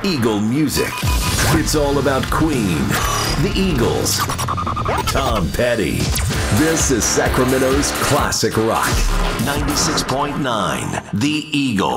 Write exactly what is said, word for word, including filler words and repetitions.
Eagle music. It's all about Queen, the Eagles, Tom Petty. This is Sacramento's classic rock. ninety-six point nine, The Eagle.